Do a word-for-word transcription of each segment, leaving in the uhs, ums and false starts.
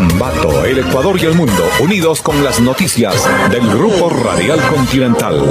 Ambato, el Ecuador y el mundo, unidos con las noticias del Grupo Radial Continental.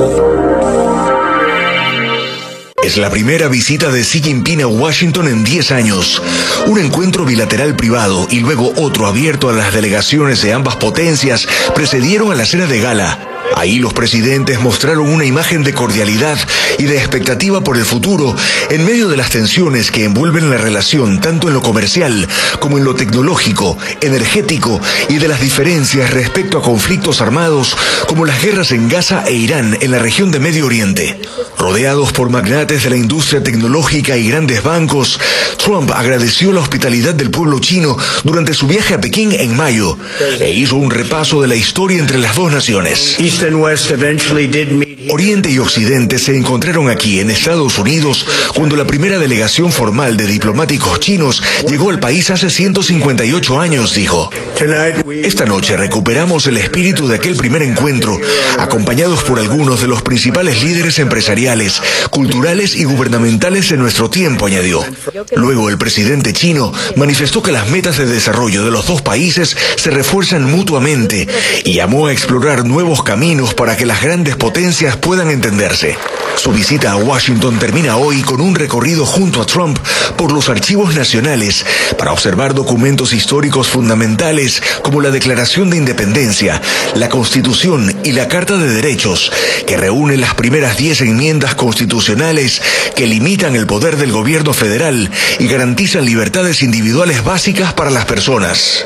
Es la primera visita de Xi Jinping a Washington en diez años. Un encuentro bilateral privado y luego otro abierto a las delegaciones de ambas potencias precedieron a la cena de gala. Ahí los presidentes mostraron una imagen de cordialidad y de expectativa por el futuro en medio de las tensiones que envuelven la relación tanto en lo comercial como en lo tecnológico, energético y de las diferencias respecto a conflictos armados como las guerras en Gaza e Irán en la región de Medio Oriente. Rodeados por magnates de la industria tecnológica y grandes bancos, Trump agradeció la hospitalidad del pueblo chino durante su viaje a Pekín en mayo e hizo un repaso de la historia entre las dos naciones. Oriente y Occidente se encontraron aquí en Estados Unidos cuando la primera delegación formal de diplomáticos chinos llegó al país hace ciento cincuenta y ocho años, dijo. Esta noche recuperamos el espíritu de aquel primer encuentro, acompañados por algunos de los principales líderes empresariales, culturales y gubernamentales de nuestro tiempo, añadió. Luego el presidente chino manifestó que las metas de desarrollo de los dos países se refuerzan mutuamente y llamó a explorar nuevos caminos para que las grandes potencias puedan entenderse. Su visita a Washington termina hoy con un recorrido junto a Trump por los archivos nacionales para observar documentos históricos fundamentales como la Declaración de Independencia, la Constitución y la Carta de Derechos, que reúnen las primeras diez enmiendas constitucionales que limitan el poder del gobierno federal y garantizan libertades individuales básicas para las personas.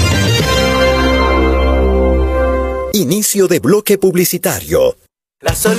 Inicio de bloque publicitario. La